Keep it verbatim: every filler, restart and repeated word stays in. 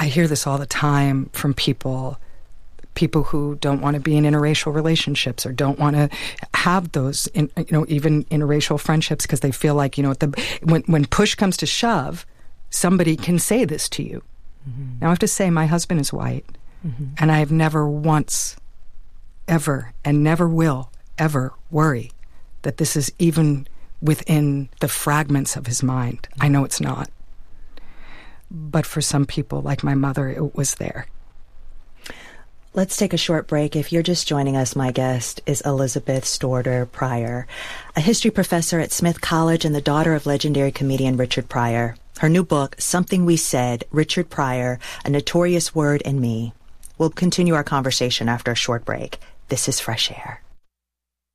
I hear this all the time from people, people who don't want to be in interracial relationships or don't want to have those, in, you know, even interracial friendships because they feel like, you know, the, when, when push comes to shove, somebody can say this to you. Mm-hmm. Now, I have to say my husband is white, mm-hmm. and I have never once, ever, and never will ever worry that this is even within the fragments of his mind. I know it's not. But for some people, like my mother, it was there. Let's take a short break. If you're just joining us, my guest is Elizabeth Storter Pryor, a history professor at Smith College and the daughter of legendary comedian Richard Pryor. Her new book, Something We Said, Richard Pryor, A Notorious Word and Me. We'll continue our conversation after a short break. This is Fresh Air.